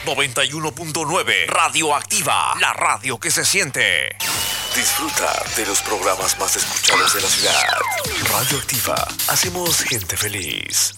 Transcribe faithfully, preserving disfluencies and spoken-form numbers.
noventa y uno punto nueve. Radioactiva, la radio que se siente. Disfruta de los programas más escuchados de la ciudad. Radioactiva, hacemos gente feliz.